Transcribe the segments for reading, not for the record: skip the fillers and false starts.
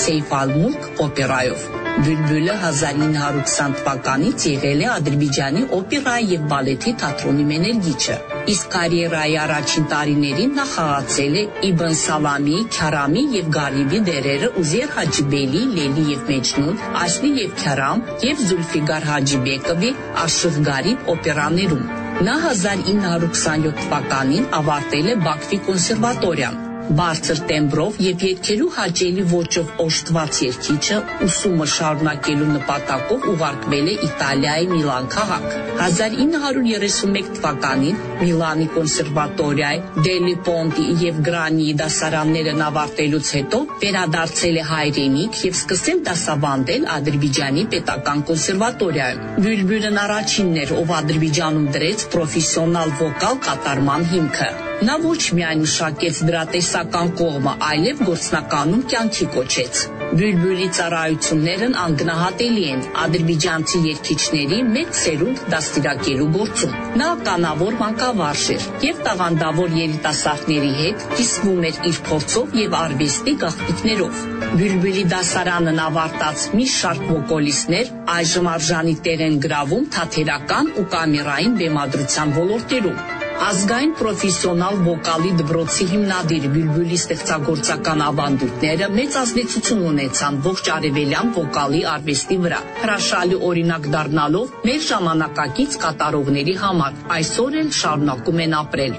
Սեյֆ Ալ-Մուլք օպերայով։ Բուլբուլը 1920 թվականից եղել է Ադրբեջանի օպերայի եւ բալետի թատրոնի մեներգիչը, իսկ կարիերայի առաջին տարիներին նա խաղացել է Իբն Սալամի, Քարամի եւ Գալիբի դերերը Ուզեր Հաջիբեյլի, Լեյլի եւ Մեջնուն, Ասլի եւ Քարամ եւ Զուլֆիգար Հաջիբեկովի Աշըղ Գարիբ օպերաներում։ Նա 1927 թվականին ավարտել է Բաքվի կոնսերվատորիան։ Բարձր տեմբրով եւ երգելու հաճելի ոճով օժտված երգիչը ուսումը շարունակելու նպատակով ուղարկվել է Իտալիայի Միլան քաղաք։ 1931 թվականին Միլանի կոնսերվատորիայի Դելի Պոնտի եւ Գրանի դասարաններն ավարտելուց հետո վերադարձել է հայրենիք եւ սկսել դասավանդել Ադրբեջանի պետական կոնսերվատորիայում։ Բուլբուլն առաջինն էր, ով Ադրբեջանում դրեց պրոֆեսիոնալ վոկալ կատարման հիմքը։ Նա ոչ միայն մշակեց դրա տեսական կողմը, այլև գործնականում կյանքի կոչեց։ Բուլբուլի ծառայություններն անգնահատելի են ադրբեջանցի երգիչների մեծ սերունդ դաստիարակելու գործում։ Նա կանավոր մանկավարժ էր եւ տաղանդավոր երիտասարդների հետ կիսվում էր իր փորձով եւ արվեստի գաղտնիքներով։ Բուլբուլի դասարանն ավարտած մի շարք վոկալիստներ այժմ արժանի տեր են գրավում թատերական ու կամերային բեմադրության ոլորտերում։ Ազգային պրոֆեսիոնալ վոկալի դպրոցի հիմնադիր Բուլբուլի ստեղծագործական ավանդույթները մեծ ազդեցություն ունեցան ողջ արևելյան վոկալի արվեստի վրա, հրաշալի օրինակ դառնալով մեր ժամանակակից կատարողների համար, այսօր էլ շարունակում են ապրել։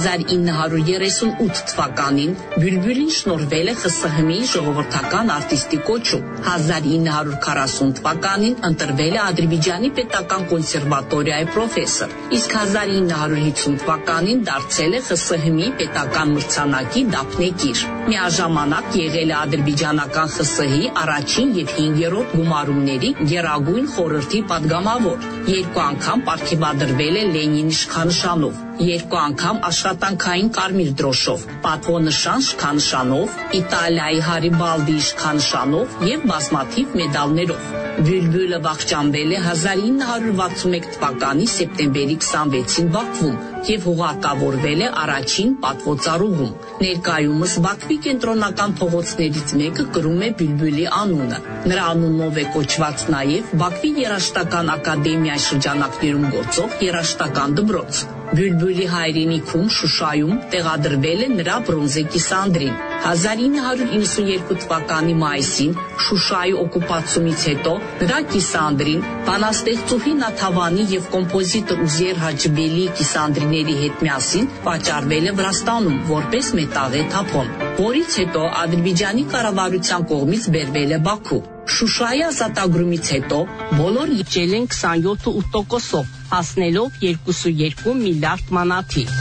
1938 թվականին Բուլբուլին շնորհվել է ԽՍՀՄ-ի ժողովրդական արտիստի կոչում։ 1940 թվականին ընտրվել է Ադրբեջանի պետական կոնսերվատորիայի պրոֆեսոր, իսկ 1950 թվականին դարձել է ԽՍՀՄ-ի պետական մրցանակի դափնեկիր։ Միաժամանակ եղել է ադրբեջանական ԽՍՀ-ի առաջին եւ 5-րդ գումարումների գերագույն խորհրդի падգամավոր։ 2 անգամ պարգևադրվել է Լենինի իշխանանշանով, 2 անգամ աշխատանքային կարմիր դրոշով, պատվոնշան շքանշանով, Իտալիայի Հարիբալդի իշխանանշանով եւ բազմաթիվ մեդալներով։ Բուլբուլը վախճանվել է 1961 թվականի սեպտեմբերի 26-ին Բաքվում եւ հուղարկավորվել է առաջին պատվոծառուղում։ Ներկայումս Բաքվի կենտրոնական փողոցներից մեկը կրում է Բուլբուլի անունը։ Նրա անունով է կոչված նաեւ Բաքվի երաժշտական ակադեմիայի շրջանակներում գործող երաժշտական դպրոց։ Բուլբուլի հայրենիքում Շուշայում տեղադրվել է նրա բրոնզե կիսանդրին։ 1992 թվականի մայիսին Շուշայի օկուպացումից հետո նրա կիսանդրին բանաստեղծուհի Նաթավանի եւ կոմպոզիտոր Ուզեր Հաջիբեյլի կիսանդրիների հետ միասին վաճառվել է Վրաստանում որպես մետաղե թափոն, որից հետո Ադրբեջանի կառավարության կողմից բերվել է Բաքու։ Շուշայի ազատագրումից հետո բոլոր իջել են 27.8%-ով, հասնելով 2.2 միլիարդ մանաթի։